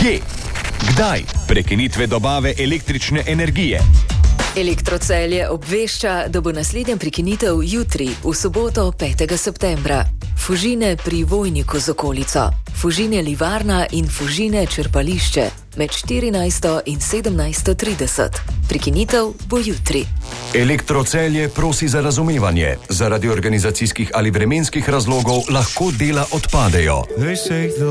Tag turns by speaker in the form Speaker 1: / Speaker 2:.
Speaker 1: Kje? Kdaj? Prekinitve dobave električne energije.
Speaker 2: Elektrocelje obvešča, da bo naslednja prekinitev jutri, v soboto 5. septembra. Fužine pri Vojniku z okolico, Fužine Livarna in Fužine Črpališče med 14. in 17.30. Prekinitev bo jutri.
Speaker 1: Elektrocelje prosi za razumevanje. Zaradi organizacijskih ali vremenskih razlogov lahko dela odpadejo.